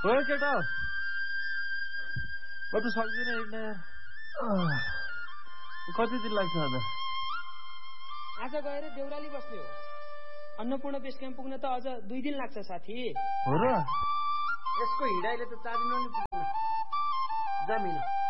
हो केटा म त सक्दिनँ हिँड्न यार कति दिन लाग्छ आज गएर देउराली बस्ने हो अन्नपूर्ण बेस क्याम्प पुग्न त अझ 2 दिन लाग्छ साथी हो र यसको हिँडाइले त 4 दिन पनि पुग्दैन जामिन